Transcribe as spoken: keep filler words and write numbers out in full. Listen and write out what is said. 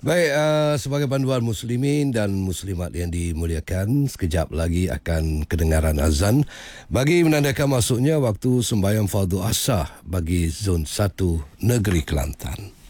Baik, uh, sebagai panduan muslimin dan muslimat yang dimuliakan, sekejap lagi akan kedengaran azan bagi menandakan masuknya waktu sembahyang fardu asar bagi zon satu negeri Kelantan.